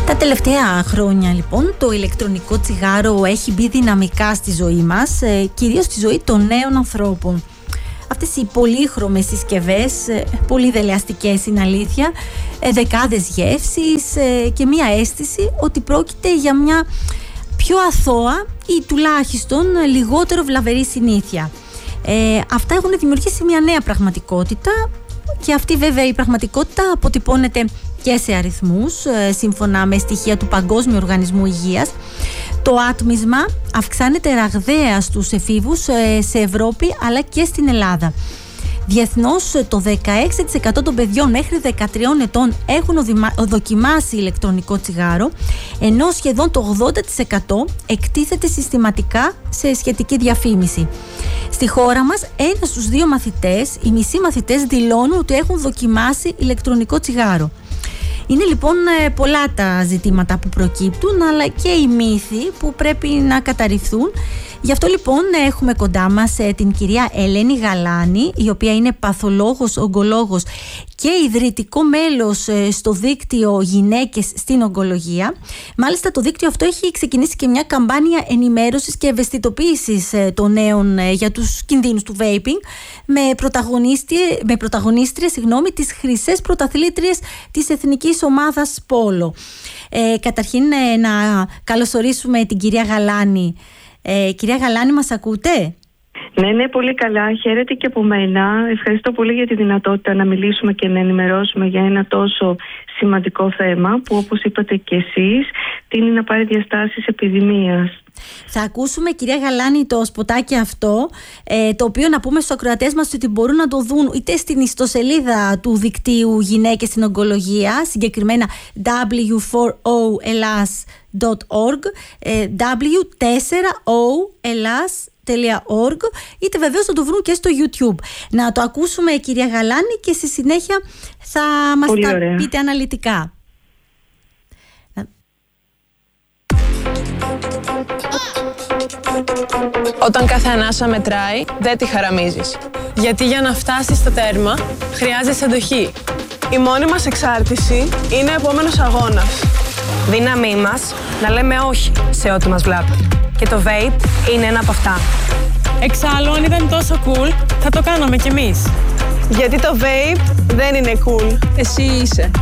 Τα τελευταία χρόνια λοιπόν το ηλεκτρονικό τσιγάρο έχει μπει δυναμικά στη ζωή μας, κυρίως στη ζωή των νέων ανθρώπων. Αυτές οι πολύχρωμες συσκευές, πολύ δελεαστικές είναι αλήθεια, δεκάδες γεύσεις και μία αίσθηση ότι πρόκειται για μια πιο αθώα ή τουλάχιστον λιγότερο βλαβερή συνήθεια. Αυτά έχουν δημιουργήσει μια νέα πραγματικότητα και αυτή βέβαια η πραγματικότητα αποτυπώνεται και σε αριθμούς, σύμφωνα με στοιχεία του Παγκόσμιου Οργανισμού Υγείας. Το άτμισμα αυξάνεται ραγδαία στους εφήβους σε Ευρώπη αλλά και στην Ελλάδα. Διεθνώς το 16% των παιδιών μέχρι 13 ετών έχουν δοκιμάσει ηλεκτρονικό τσιγάρο, ενώ σχεδόν το 80% εκτίθεται συστηματικά σε σχετική διαφήμιση. Στη χώρα μας, 1 στους 2 μαθητές, οι μισοί μαθητές δηλώνουν ότι έχουν δοκιμάσει ηλεκτρονικό τσιγάρο. Είναι λοιπόν πολλά τα ζητήματα που προκύπτουν, αλλά και οι μύθοι που πρέπει να καταρριφθούν. Γι' αυτό λοιπόν έχουμε κοντά μας την κυρία Ελένη Γαλάνη, η οποία είναι παθολόγος, ογκολόγος και ιδρυτικό μέλος στο δίκτυο Γυναίκες στην Ογκολογία. Μάλιστα το δίκτυο αυτό έχει ξεκινήσει και μια καμπάνια ενημέρωσης και ευαισθητοποίησης των νέων για τους κινδύνους του vaping, με πρωταγωνίστριες τις χρυσές πρωταθλήτριες της εθνικής ομάδας Πόλο. Καταρχήν να καλωσορίσουμε την κυρία Γαλάνη. Κυρία Γαλάνη, μας ακούτε? Ναι, πολύ καλά. Χαίρετε και από μένα. Ευχαριστώ πολύ για τη δυνατότητα να μιλήσουμε και να ενημερώσουμε για ένα τόσο σημαντικό θέμα που, όπως είπατε και εσείς, τείνει να πάρει διαστάσεις επιδημίας. Θα ακούσουμε, κυρία Γαλάνη, το σποτάκι αυτό, το οποίο να πούμε στους ακροατές μας ότι μπορούν να το δουν είτε στην ιστοσελίδα του δικτύου Γυναίκες στην Ογκολογία, συγκεκριμένα w4oelas.org, w4oelas.org, είτε βεβαίως θα το βρουν και στο YouTube. Να το ακούσουμε, κυρία Γαλάνη, και στη συνέχεια θα μας τα πείτε αναλυτικά. Όταν κάθε ανάσα μετράει, δεν τη χαραμίζεις. Γιατί για να φτάσεις στο τέρμα, χρειάζεσαι αντοχή. Η μόνη μας εξάρτηση είναι ο επόμενος αγώνας. Δύναμή μας να λέμε όχι σε ό,τι μας βλάπτει. Και το vape είναι ένα από αυτά. Εξάλλου, αν ήταν τόσο cool, θα το κάναμε κι εμείς. Γιατί το vape δεν είναι cool. Εσύ είσαι.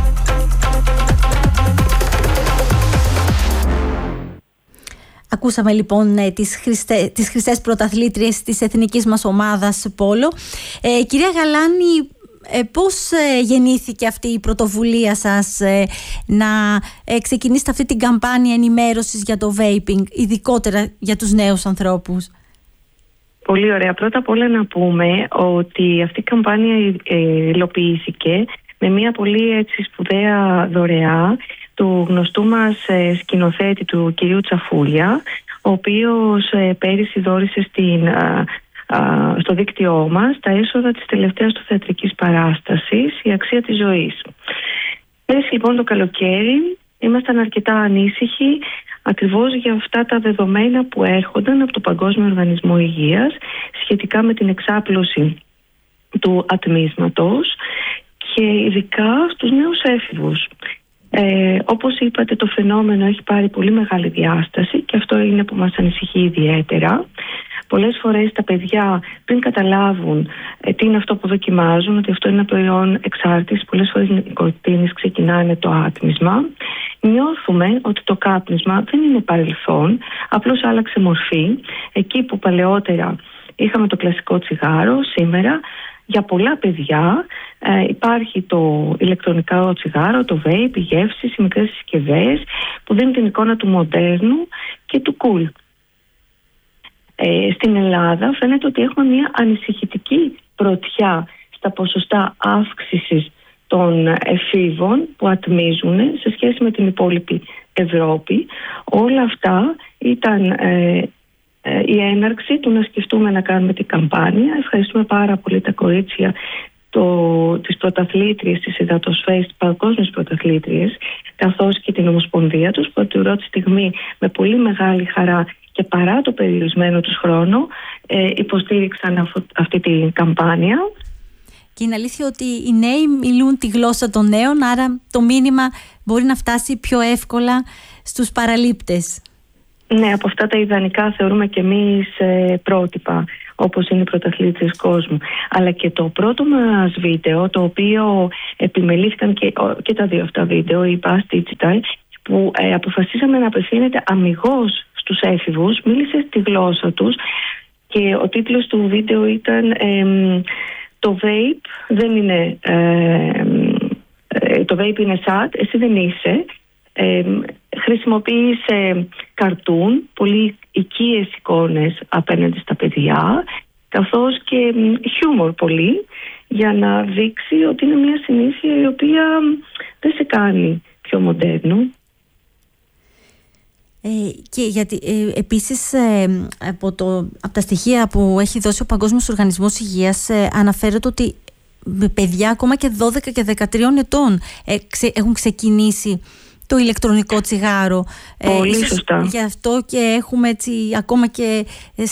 Ακούσαμε λοιπόν τις χρυσές πρωταθλήτριες της εθνικής μας ομάδας Πόλο. Κυρία Γαλάνη, πώς γεννήθηκε αυτή η πρωτοβουλία σας να ξεκινήσετε αυτή την καμπάνια ενημέρωσης για το vaping, ειδικότερα για τους νέους ανθρώπους? Πολύ ωραία. Πρώτα απ' όλα να πούμε ότι αυτή η καμπάνια υλοποιήθηκε με μια πολύ σπουδαία δωρεά του γνωστού μας σκηνοθέτη, του κυρίου Τσαφούλια, ο οποίος πέρυσι δώρισε στο δίκτυό μας τα έσοδα της τελευταίας του θεατρικής παράστασης «Η αξία της ζωής». Πέρυσι λοιπόν το καλοκαίρι ήμασταν αρκετά ανήσυχοι ακριβώς για αυτά τα δεδομένα που έρχονταν από το Παγκόσμιο Οργανισμό Υγείας σχετικά με την εξάπλωση του ατμίσματος και ειδικά στους νέους έφηβους. Όπως είπατε, το φαινόμενο έχει πάρει πολύ μεγάλη διάσταση και αυτό είναι που μας ανησυχεί ιδιαίτερα. Πολλές φορές τα παιδιά, πριν καταλάβουν τι είναι αυτό που δοκιμάζουν, ότι αυτό είναι ένα προϊόν εξάρτησης, πολλές φορές οι νοικοτήνες ξεκινάνε το άτμισμα. Νιώθουμε ότι το κάπνισμα δεν είναι παρελθόν, απλώς άλλαξε μορφή. Εκεί που παλαιότερα είχαμε το κλασικό τσιγάρο, σήμερα για πολλά παιδιά υπάρχει το ηλεκτρονικό τσιγάρο, το vape, οι γεύσεις, οι μικρές συσκευές που δίνουν την εικόνα του μοντέρνου και του cool. Στην Ελλάδα φαίνεται ότι έχουμε μια ανησυχητική πρωτιά στα ποσοστά αύξησης των εφήβων που ατμίζουν σε σχέση με την υπόλοιπη Ευρώπη. Όλα αυτά ήταν η έναρξη του να σκεφτούμε να κάνουμε την καμπάνια. Ευχαριστούμε πάρα πολύ τα κορίτσια, τις πρωταθλήτριες της υδατοσφαίρης, τις παγκόσμιες πρωταθλήτριες, καθώς και την Ομοσπονδία τους, που την πρώτη στιγμή με πολύ μεγάλη χαρά και παρά το περιορισμένο τους χρόνο υποστήριξαν αυτή την καμπάνια. Και είναι αλήθεια ότι οι νέοι μιλούν τη γλώσσα των νέων, άρα το μήνυμα μπορεί να φτάσει πιο εύκολα στους παραλήπτες. Ναι, από αυτά τα ιδανικά θεωρούμε και εμείς πρότυπα, όπως είναι οι πρωταθλήτριες κόσμου. Αλλά και το πρώτο μας βίντεο, το οποίο επιμελήθηκαν και τα δύο αυτά βίντεο, η Past Digital, που αποφασίσαμε να απευθύνεται αμιγώς στους έφηβους, μίλησε στη γλώσσα τους και ο τίτλος του βίντεο ήταν «Το vape δεν είναι, το vape είναι sad, εσύ δεν είσαι». Χρησιμοποίησε καρτούν, πολύ οικίες εικόνες απέναντι στα παιδιά, καθώς και χιούμορ πολύ, για να δείξει ότι είναι μια συνήθεια η οποία δεν σε κάνει πιο μοντέρνο. Και γιατί επίσης από τα στοιχεία που έχει δώσει ο Παγκόσμιος Οργανισμός Υγείας αναφέρεται ότι παιδιά ακόμα και 12 και 13 ετών έχουν ξεκινήσει το ηλεκτρονικό τσιγάρο. Πολύ σωστά. Γι' αυτό και έχουμε έτσι ακόμα και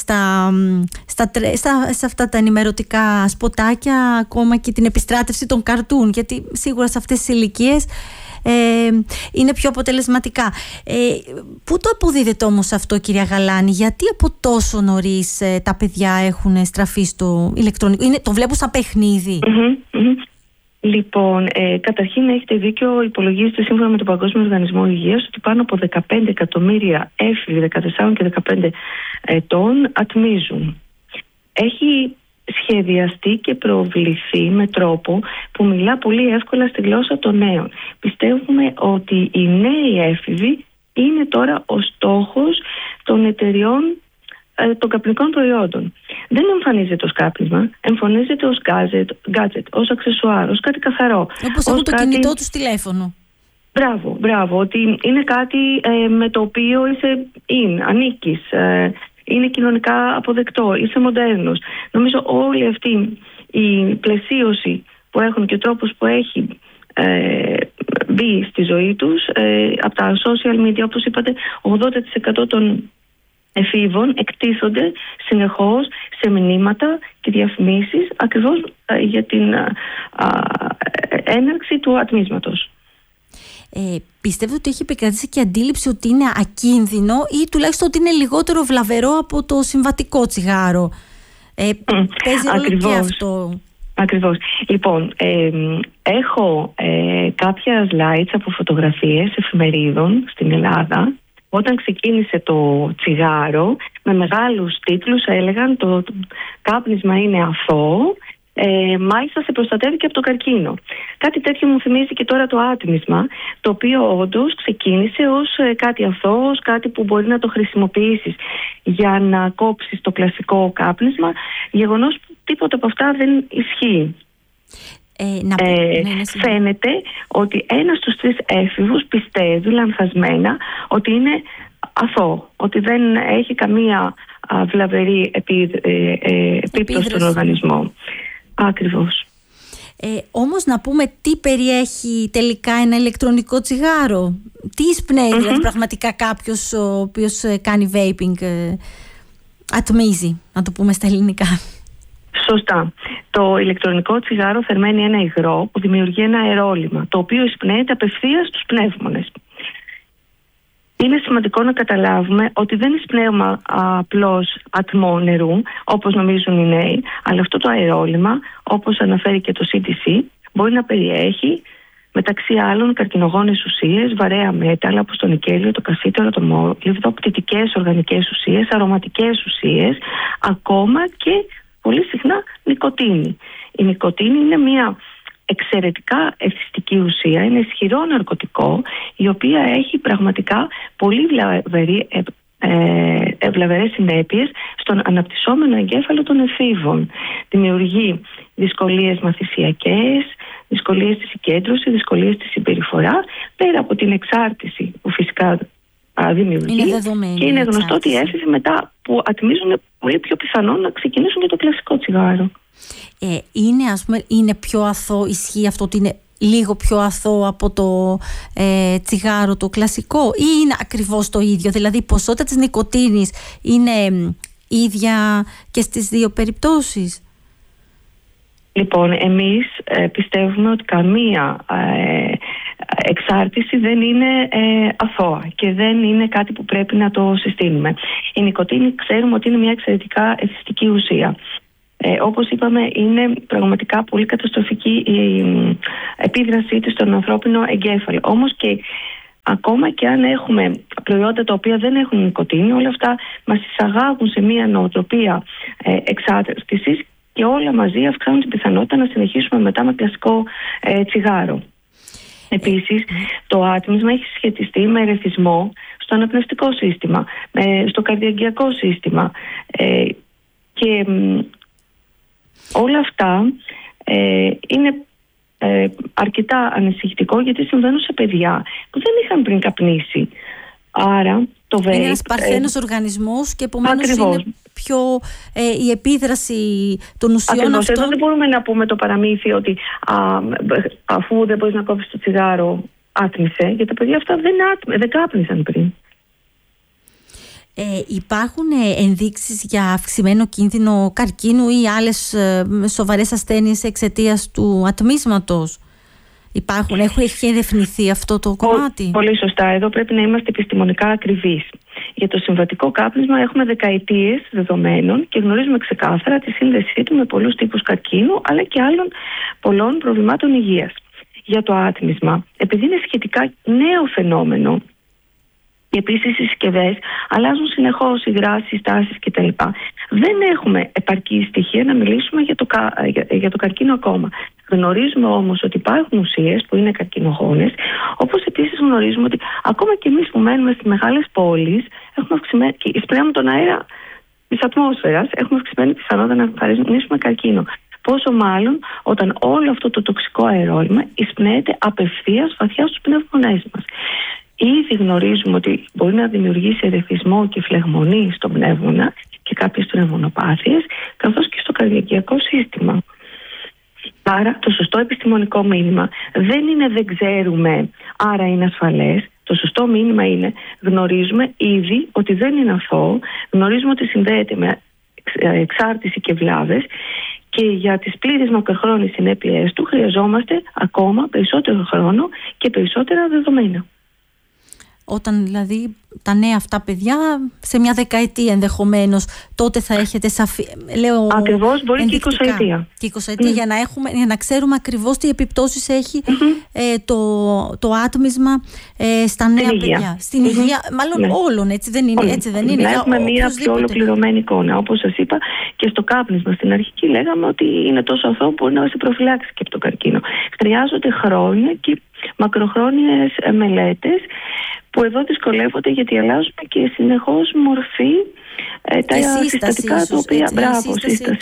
σε αυτά τα ενημερωτικά σποτάκια ακόμα και την επιστράτευση των καρτούν, γιατί σίγουρα σε αυτές τις ηλικίες είναι πιο αποτελεσματικά. Πού το αποδίδεται όμως αυτό, κυρία Γαλάνη? Γιατί από τόσο νωρίς τα παιδιά έχουν στραφεί στο ηλεκτρονικό? Το βλέπω σαν παιχνίδι. Λοιπόν, καταρχήν έχετε δίκιο, υπολογίζεται σύμφωνα με τον Παγκόσμιο Οργανισμό Υγείας ότι πάνω από 15 εκατομμύρια έφηβοι 14 και 15 ετών ατμίζουν. Έχει σχεδιαστεί και προβληθεί με τρόπο που μιλά πολύ εύκολα στη γλώσσα των νέων. Πιστεύουμε ότι οι νέοι έφηβοι είναι τώρα ο στόχος των εταιριών των καπνικών προϊόντων. Δεν εμφανίζεται ως κάπνισμα, εμφανίζεται ως gadget, ως αξεσουάρ, ως κάτι καθαρό. Όπως έχουν το κινητό τους τηλέφωνο. Μπράβο, ότι είναι κάτι με το οποίο ανήκεις, είναι κοινωνικά αποδεκτό, είσαι μοντέρνος. Νομίζω όλη αυτή η πλαισίωση που έχουν και ο τρόπος που έχει μπει στη ζωή τους από τα social media, όπως είπατε, 80% των εφήβων εκτίθονται συνεχώς σε μηνύματα και διαφημίσεις ακριβώς για την έναρξη του ατμίσματος. Πιστεύετε ότι έχει επικρατήσει και αντίληψη ότι είναι ακίνδυνο ή τουλάχιστον ότι είναι λιγότερο βλαβερό από το συμβατικό τσιγάρο? Παίζει ρόλο και αυτό? Ακριβώς. Λοιπόν, έχω κάποια slides από φωτογραφίες εφημερίδων στην Ελλάδα. Όταν ξεκίνησε το τσιγάρο, με μεγάλους τίτλους έλεγαν το κάπνισμα είναι αθώο, μάλιστα σε προστατεύει και από το καρκίνο. Κάτι τέτοιο μου θυμίζει και τώρα το άτμισμα, το οποίο όντως ξεκίνησε ως κάτι αθώο, ως κάτι που μπορεί να το χρησιμοποιήσεις για να κόψεις το κλασικό κάπνισμα, γεγονός που τίποτα από αυτά δεν ισχύει. Φαίνεται ότι ένας στους 3 έφηβους πιστεύει λανθασμένα ότι είναι αθώο, ότι δεν έχει καμία βλαβερή επίπτωση στον οργανισμό. Ακριβώς. Όμως να πούμε τι περιέχει τελικά ένα ηλεκτρονικό τσιγάρο. Τι εισπνέει δηλαδή πραγματικά κάποιος ο οποίος κάνει vaping, ατμίζει, να το πούμε στα ελληνικά? Σωστά. Το ηλεκτρονικό τσιγάρο θερμαίνει ένα υγρό που δημιουργεί ένα αερόλυμα, το οποίο εισπνέεται απευθείας στους πνεύμονες. Είναι σημαντικό να καταλάβουμε ότι δεν εισπνέουμε απλώς ατμό νερού, όπως νομίζουν οι νέοι, αλλά αυτό το αερόλυμα, όπως αναφέρει και το CDC, μπορεί να περιέχει μεταξύ άλλων καρκινογόνες ουσίες, βαρέα μέταλλα όπως το νικέλιο, το κασίτερο, το μόλιβδο, πτυτικές οργανικές ουσίες, αρωματικές ουσίες, ακόμα και πολύ συχνά νικοτίνη. Η νικοτίνη είναι μια εξαιρετικά ευθυστική ουσία, είναι ισχυρό ναρκωτικό, η οποία έχει πραγματικά πολύ βλαβερές συνέπειες στον αναπτυσσόμενο εγκέφαλο των εφήβων. Δημιουργεί δυσκολίες μαθησιακές, δυσκολίες στη συγκέντρωση, δυσκολίες στη συμπεριφορά, πέρα από την εξάρτηση που φυσικά δημιουργεί. Και είναι γνωστό ότι οι έφηβοι μετά που ατμίζουν πολύ πιο πιθανό να ξεκινήσουν και το κλασικό τσιγάρο. Είναι πιο αθώο, ισχύει αυτό ότι είναι λίγο πιο αθώο από το τσιγάρο το κλασικό, ή είναι ακριβώς το ίδιο? Δηλαδή η ποσότητα της νικοτίνης είναι ίδια και στις δύο περιπτώσεις? Λοιπόν, εμείς πιστεύουμε ότι καμία εξάρτηση δεν είναι αθώα και δεν είναι κάτι που πρέπει να το συστήνουμε. Η νοικοτήνη ξέρουμε ότι είναι μια εξαιρετικά εθιστική ουσία. Όπως είπαμε, είναι πραγματικά πολύ καταστροφική η επίδρασή της στον ανθρώπινο εγκέφαλο. Όμως και ακόμα και αν έχουμε προϊόντα τα οποία δεν έχουν νοικοτήνη, όλα αυτά μας εισαγάγουν σε μια νοοτροπία εξάρτησης και όλα μαζί αυξάνουν την πιθανότητα να συνεχίσουμε μετά με κλασικό τσιγάρο. Επίσης, το άτμισμα έχει σχετιστεί με ερεθισμό στο αναπνευστικό σύστημα, στο καρδιαγγειακό σύστημα και όλα αυτά είναι αρκετά ανησυχητικό, γιατί συμβαίνουν σε παιδιά που δεν είχαν πριν καπνίσει. Άρα το vape είναι ένας παρθένος οργανισμός και επομένως είναι πιο η επίδραση των ουσιών αυτών. αυτών. Εδώ δεν μπορούμε να πούμε το παραμύθι ότι αφού δεν μπορείς να κόψεις το τσιγάρο, άτμισε, γιατί τα παιδιά αυτά δεν κάπνισαν πριν. Υπάρχουν ενδείξεις για αυξημένο κίνδυνο καρκίνου ή άλλες σοβαρές ασθένειες εξαιτίας του ατμίσματος? Έχει ερευνηθεί αυτό το κομμάτι? Πολύ σωστά. Εδώ πρέπει να είμαστε επιστημονικά ακριβείς. Για το συμβατικό κάπνισμα έχουμε δεκαετίες δεδομένων και γνωρίζουμε ξεκάθαρα τη σύνδεσή του με πολλούς τύπους καρκίνου, αλλά και άλλων πολλών προβλημάτων υγείας. Για το άτμισμα, επειδή είναι σχετικά νέο φαινόμενο, και επίσης οι συσκευές αλλάζουν συνεχώς, οι δράσεις, οι στάσεις κτλ. Δεν έχουμε επαρκή στοιχεία να μιλήσουμε για το καρκίνο ακόμα. Γνωρίζουμε όμως ότι υπάρχουν ουσίες που είναι καρκινογόνες, όπως επίσης γνωρίζουμε ότι ακόμα και εμείς που μένουμε στις μεγάλες πόλεις, και εισπρέουμε τον αέρα της ατμόσφαιρας, έχουμε αυξημένη πιθανότητα να εμφανίσουμε καρκίνο. Πόσο μάλλον όταν όλο αυτό το τοξικό αερόλυμα εισπνέεται απευθείας βαθιά στους πνεύμονές μας. Ήδη γνωρίζουμε ότι μπορεί να δημιουργήσει ερεθισμό και φλεγμονή στον πνεύμονα και κάποιες πνευμονοπάθειες, καθώς και στο καρδιαγγειακό σύστημα. Άρα το σωστό επιστημονικό μήνυμα δεν είναι δεν ξέρουμε, άρα είναι ασφαλές. Το σωστό μήνυμα είναι γνωρίζουμε ήδη ότι δεν είναι αθώο, γνωρίζουμε ότι συνδέεται με εξάρτηση και βλάβες και για τις πλήρες μακροχρόνιες συνέπειες του χρειαζόμαστε ακόμα περισσότερο χρόνο και περισσότερα δεδομένα. Όταν δηλαδή τα νέα αυτά παιδιά σε μια δεκαετία ενδεχομένως, τότε θα έχετε σαφή, λέω, ακριβώς, μπορεί και 20 και 20 για να ξέρουμε ακριβώς τι επιπτώσεις έχει το άτμισμα στα νέα παιδιά. Στην υγεία μάλλον όλων, έτσι δεν είναι? Έτσι δεν είναι? Να έχουμε μια πιο ολοκληρωμένη εικόνα. Όπως σας είπα και στο κάπνισμα στην αρχική λέγαμε ότι είναι τόσο αθώο που μπορεί να σε προφυλάξει και από το καρκίνο. Χρειάζονται χρόνια και μακροχρόνιες μελέτες, που εδώ δυσκολεύονται γιατί αλλάζουμε και συνεχώς μορφή τα συστατικά τα οποία σύσταση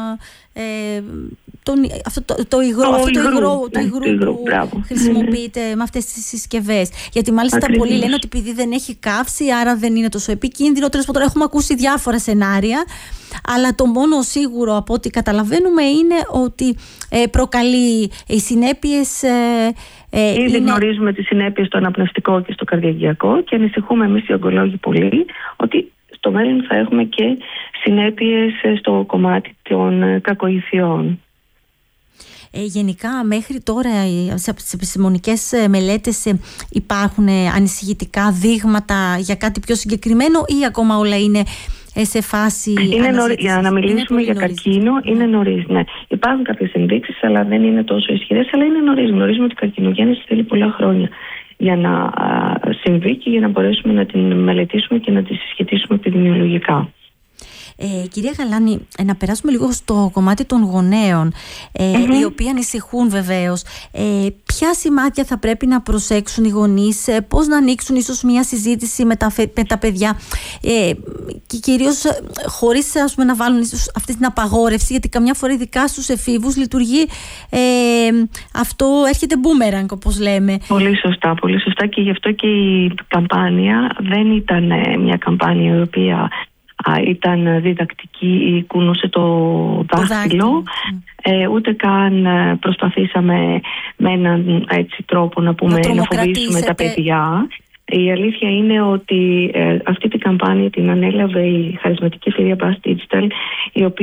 το υγρό που χρησιμοποιείται με αυτές τις συσκευές. Γιατί μάλιστα πολλοί λένε ότι επειδή δεν έχει καύση, άρα δεν είναι τόσο επικίνδυνο. Τέλος πάντων, έχουμε ακούσει διάφορα σενάρια, αλλά το μόνο σίγουρο από ό,τι καταλαβαίνουμε είναι ότι προκαλεί οι συνέπειες. Ήδη γνωρίζουμε τις συνέπειες στο αναπνευστικό και στο καρδιαγγειακό και ανησυχούμε εμείς οι ογκολόγοι πολύ ότι στο μέλλον θα έχουμε και συνέπειες στο κομμάτι των κακοηθειών. Γενικά μέχρι τώρα στις επιστημονικές μελέτες υπάρχουν ανησυχητικά δείγματα για κάτι πιο συγκεκριμένο ή ακόμα όλα είναι σε φάση για να μιλήσουμε για καρκίνο είναι νωρίς, ναι. Υπάρχουν κάποιες ενδείξεις αλλά δεν είναι τόσο ισχυρές, αλλά είναι νωρίς. Γνωρίζουμε ότι η καρκινογέννηση θέλει πολλά χρόνια για να συμβεί και για να μπορέσουμε να την μελετήσουμε και να τη συσχετίσουμε επιδημιολογικά. Κυρία Γαλάνη, να περάσουμε λίγο στο κομμάτι των γονέων, οι οποίοι ανησυχούν βεβαίως. Ποια σημάδια θα πρέπει να προσέξουν οι γονείς, πώς να ανοίξουν ίσως μια συζήτηση με τα παιδιά και κυρίως χωρίς να βάλουν ίσως αυτή την απαγόρευση, γιατί καμιά φορά ειδικά στους εφήβους λειτουργεί αυτό, έρχεται μπούμεραγκ όπως λέμε. Πολύ σωστά, πολύ σωστά, και γι' αυτό και η καμπάνια δεν ήταν μια καμπάνια η οποία ήταν διδακτική ή κουνούσε το δάχτυλο, ούτε καν προσπαθήσαμε με έναν έτσι τρόπο να πούμε να φοβήσουμε τα παιδιά. Η αλήθεια είναι ότι αυτή την καμπάνια την ανέλαβε η χαρισματική εταιρεία Bass Digital, η οποία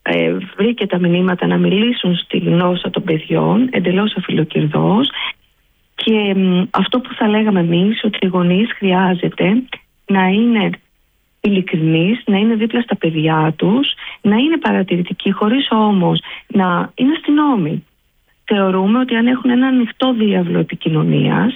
βρήκε τα μηνύματα να μιλήσουν στη γλώσσα των παιδιών, εντελώς αφιλοκυρδώς. Και αυτό που θα λέγαμε εμείς, ότι οι γονείς χρειάζεται να είναι ειλικρινείς, να είναι δίπλα στα παιδιά τους, να είναι παρατηρητικοί, χωρίς όμως να είναι αστυνόμοι. Θεωρούμε ότι αν έχουν ένα ανοιχτό διάβλο επικοινωνίας,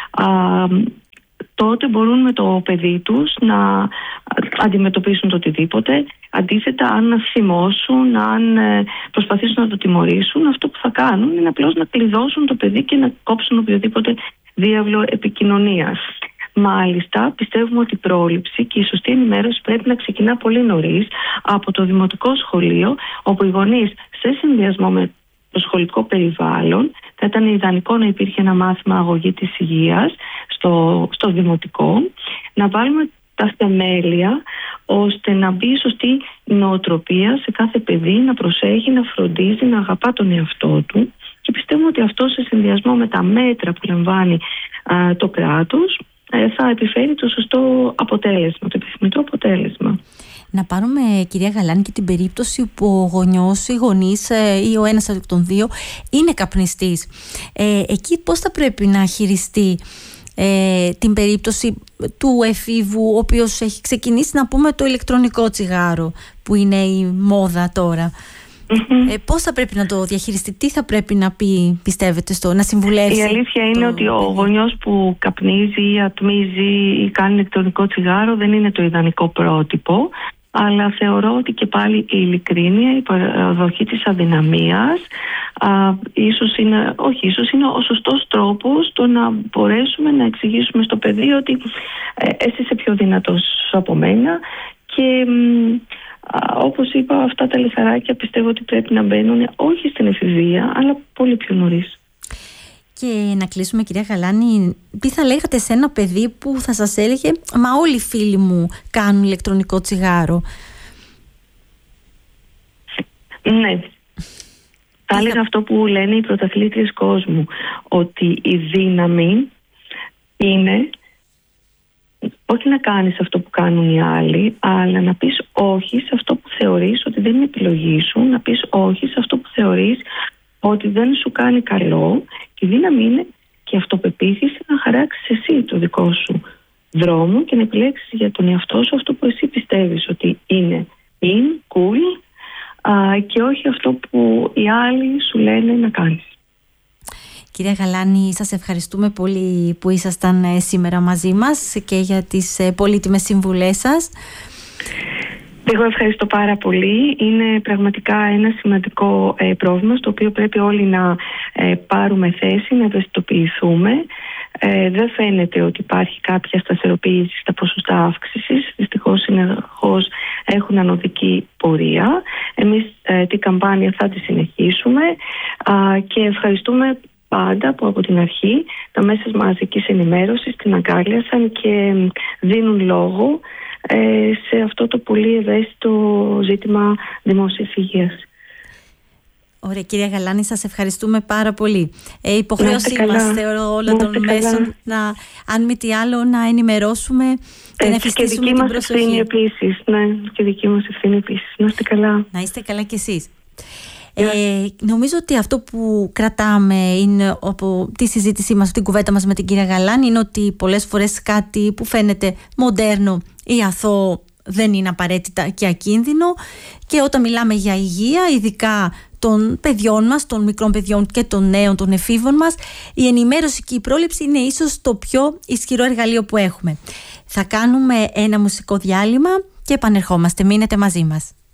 τότε μπορούν με το παιδί τους να αντιμετωπίσουν το οτιδήποτε. Αντίθετα, αν θυμώσουν, αν προσπαθήσουν να το τιμωρήσουν, αυτό που θα κάνουν είναι απλώς να κλειδώσουν το παιδί και να κόψουν οποιοδήποτε διάβλο επικοινωνίας. Μάλιστα, πιστεύουμε ότι η πρόληψη και η σωστή ενημέρωση πρέπει να ξεκινά πολύ νωρίς από το δημοτικό σχολείο, όπου οι γονείς σε συνδυασμό με το σχολικό περιβάλλον, θα ήταν ιδανικό να υπήρχε ένα μάθημα αγωγή της υγείας στο δημοτικό, να βάλουμε τα θεμέλια ώστε να μπει η σωστή νοοτροπία σε κάθε παιδί, να προσέχει, να φροντίζει, να αγαπά τον εαυτό του, και πιστεύουμε ότι αυτό σε συνδυασμό με τα μέτρα που λαμβάνει το κράτος θα επιφέρει το σωστό αποτέλεσμα, το επιθυμητό αποτέλεσμα. Να πάρουμε, κυρία Γαλάνη, και την περίπτωση που ο γονιός, οι γονείς ή ο ένας από τον δύο είναι καπνιστής. Εκεί πώς θα πρέπει να χειριστεί την περίπτωση του εφήβου, ο οποίος έχει ξεκινήσει, να πούμε, το ηλεκτρονικό τσιγάρο, που είναι η μόδα τώρα. Πώς θα πρέπει να το διαχειριστεί, τι θα πρέπει να πει, πιστεύετε, να συμβουλεύσει? Η αλήθεια είναι ότι ο γονιός που καπνίζει ή ατμίζει ή κάνει ηλεκτρονικό τσιγάρο δεν είναι το ιδανικό πρότυπο, αλλά θεωρώ ότι και πάλι η ειλικρίνεια, η παραδοχή της αδυναμίας ίσως είναι ο σωστός τρόπος το να μπορέσουμε να εξηγήσουμε στο παιδί ότι εσύ είσαι πιο δυνατός από μένα. Και όπως είπα, αυτά τα λιθαράκια πιστεύω ότι πρέπει να μπαίνουν όχι στην εφηβεία, αλλά πολύ πιο νωρίς. Και να κλείσουμε, κυρία Γαλάνη, τι θα λέγατε σε ένα παιδί που θα σας έλεγε «Μα όλοι οι φίλοι μου κάνουν ηλεκτρονικό τσιγάρο»? Ναι. Θα έλεγα αυτό που λένε οι πρωταθλήτριες κόσμου, ότι η δύναμη είναι όχι να κάνεις αυτό που κάνουν οι άλλοι, αλλά να πεις όχι σε αυτό που θεωρείς ότι δεν είναι επιλογή σου, να πεις όχι σε αυτό που θεωρείς ότι δεν σου κάνει καλό. Και η δύναμη είναι και η αυτοπεποίθηση να χαράξεις εσύ το δικό σου δρόμο και να επιλέξεις για τον εαυτό σου αυτό που εσύ πιστεύεις ότι είναι cool, και όχι αυτό που οι άλλοι σου λένε να κάνεις. Κυρία Γαλάνη, σας ευχαριστούμε πολύ που ήσασταν σήμερα μαζί μας και για τις πολύτιμες συμβουλές σας. Εγώ ευχαριστώ πάρα πολύ. Είναι πραγματικά ένα σημαντικό πρόβλημα στο οποίο πρέπει όλοι να πάρουμε θέση, να ευαισθητοποιηθούμε. Δεν φαίνεται ότι υπάρχει κάποια σταθεροποίηση στα ποσοστά αύξησης. Δυστυχώς, συνεχώς έχουν ανωδική πορεία. Εμείς την καμπάνια θα τη συνεχίσουμε και ευχαριστούμε πάντα που από την αρχή τα μέσα μαζικής ενημέρωσης την αγκάλιασαν και δίνουν λόγο σε αυτό το πολύ ευαίσθητο ζήτημα δημόσιας υγείας. Ωραία, κυρία Γαλάνη, σας ευχαριστούμε πάρα πολύ. Υποχρέωσή μας, θεωρώ, όλων των μέσων, αν μη τι άλλο, να ενημερώσουμε και να εφιστήσουμε την προσοχή. Ευθύνη επίσης. Ναι, και δική μας ευθύνη επίσης. Να είστε καλά. Να είστε καλά κι εσείς. Νομίζω ότι αυτό που κρατάμε είναι από τη συζήτησή μας, την κουβέντα μας με την κυρία Γαλάνη, είναι ότι πολλές φορές κάτι που φαίνεται μοντέρνο ή αθώο δεν είναι απαραίτητα και ακίνδυνο, και όταν μιλάμε για υγεία, ειδικά των παιδιών μας, των μικρών παιδιών και των νέων, των εφήβων μας, η ενημέρωση και η πρόληψη είναι ίσως το πιο ισχυρό εργαλείο που έχουμε. Θα κάνουμε ένα μουσικό διάλειμμα και επανερχόμαστε. Μείνετε μαζί μας.